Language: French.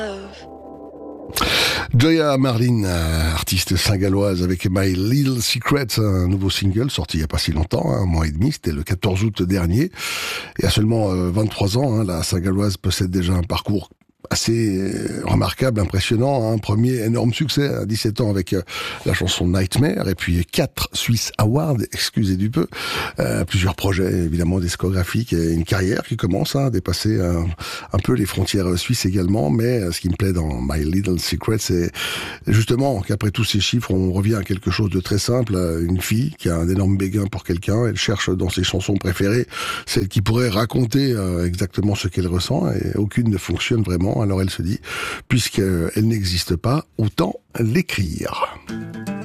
Joya Marlin, artiste saint-galloise avec My Little Secret, un nouveau single sorti il n'y a pas si longtemps, un mois et demi, c'était le 14 août dernier. Et à seulement 23 ans, la saint-galloise possède déjà un parcours assez remarquable, impressionnant, un premier énorme succès à 17 ans avec la chanson Nightmare, et puis 4 Swiss Awards, excusez du peu, plusieurs projets évidemment discographiques et une carrière qui commence à dépasser un peu les frontières suisses également. Mais ce qui me plaît dans My Little Secret, c'est justement qu'après tous ces chiffres, on revient à quelque chose de très simple, une fille qui a un énorme béguin pour quelqu'un, elle cherche dans ses chansons préférées celle qui pourrait raconter exactement ce qu'elle ressent, et aucune ne fonctionne vraiment. Alors elle se dit, puisqu'elle n'existe pas, autant l'écrire.